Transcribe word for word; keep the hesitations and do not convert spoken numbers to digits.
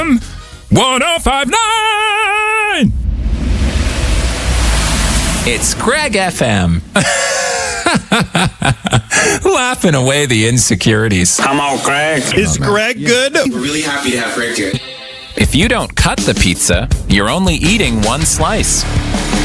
one oh five point nine. It's Greg F M. Laughing away the insecurities. Come on, Greg. Is Greg good? We're really happy to have Greg here. If you don't cut the pizza, you're only eating one slice.